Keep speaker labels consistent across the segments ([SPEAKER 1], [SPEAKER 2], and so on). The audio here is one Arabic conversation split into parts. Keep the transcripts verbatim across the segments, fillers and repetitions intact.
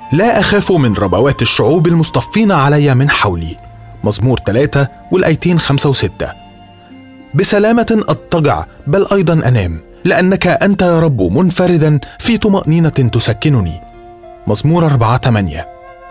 [SPEAKER 1] لا أخاف من ربوات الشعوب المصطفين علي من حولي. مزمور ثلاثة والآيتين خمسة وستة. بسلامة أضطجع بل أيضا أنام، لأنك أنت يا رب منفردا في طمأنينة تسكنني. مزمور أربعة ثمانية.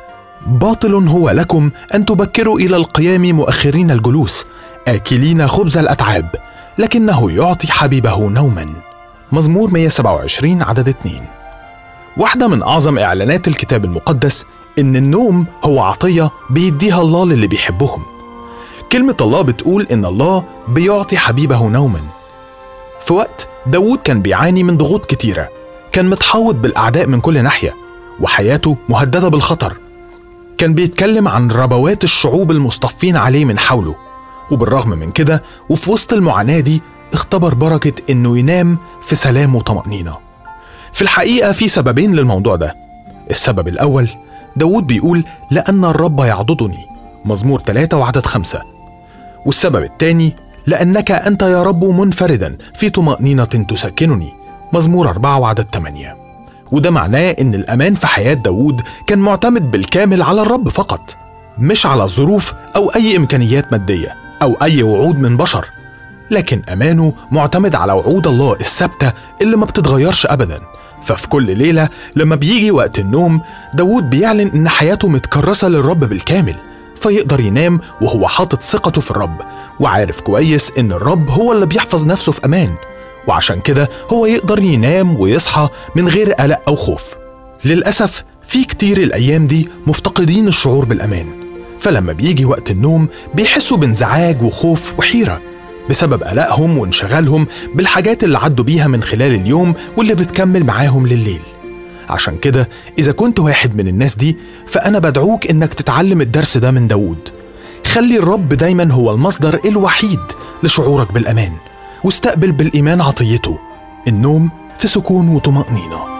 [SPEAKER 1] باطل هو لكم أن تبكروا إلى القيام مؤخرين الجلوس، آكلين خبز الأتعاب، لكنه يعطي حبيبه نوما. مزمور مئة وسبعة وعشرين عدد اثنين. واحدة من أعظم إعلانات الكتاب المقدس إن النوم هو عطية بيديها الله للي بيحبهم. كلمة الله بتقول إن الله بيعطي حبيبه نوما. في وقت داود كان بيعاني من ضغوط كتيرة، كان متحوط بالأعداء من كل ناحية، وحياته مهددة بالخطر. كان بيتكلم عن ربوات الشعوب المصطفين عليه من حوله، وبالرغم من كده وفي وسط المعاناة دي اختبر بركة إنه ينام في سلام وطمأنينة. في الحقيقة في سببين للموضوع ده. السبب الأول، داود بيقول لأن الرب يعضدني، مزمور ثلاثة وعدد خمسة. والسبب الثاني، لأنك أنت يا رب منفردا في طمأنينة تسكنني، مزمور أربعة وعدد ثمانية. وده معناه إن الأمان في حياة داود كان معتمد بالكامل على الرب فقط، مش على الظروف أو أي إمكانيات مادية أو أي وعود من بشر، لكن أمانه معتمد على وعود الله الثابتة اللي ما بتتغيرش أبدا. ففي كل ليلة لما بيجي وقت النوم، داود بيعلن إن حياته متكرسة للرب بالكامل، فيقدر ينام وهو حاطط ثقته في الرب، وعارف كويس إن الرب هو اللي بيحفظ نفسه في أمان، وعشان كده هو يقدر ينام ويصحى من غير قلق أو خوف. للأسف في كتير الأيام دي مفتقدين الشعور بالأمان، فلما بيجي وقت النوم بيحسوا بانزعاج وخوف وحيرة بسبب قلقهم وانشغالهم بالحاجات اللي عدوا بيها من خلال اليوم واللي بتكمل معاهم لليل. عشان كده إذا كنت واحد من الناس دي، فأنا بدعوك إنك تتعلم الدرس ده من داود. خلي الرب دايما هو المصدر الوحيد لشعورك بالأمان، واستقبل بالإيمان عطيته، النوم في سكون وطمأنينة.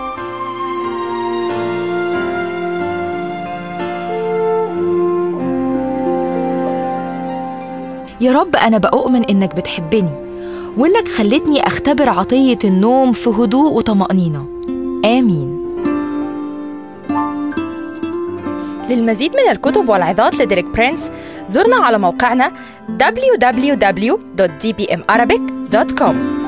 [SPEAKER 2] يا رب أنا بأؤمن إنك بتحبني، وإنك خلتني أختبر عطية النوم في هدوء وطمأنينة. آمين.
[SPEAKER 3] للمزيد من الكتب والعظات لديريك برينس زورنا على موقعنا دبليو دبليو دبليو دوت دي بي إم أرابيك دوت كوم.